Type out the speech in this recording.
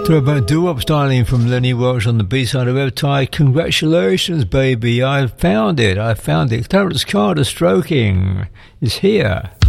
Throwback doo-wop styling from Lenny Welch on the B-side of Riptide. Congratulations, baby. I found it. Terence Carter Stroking is here.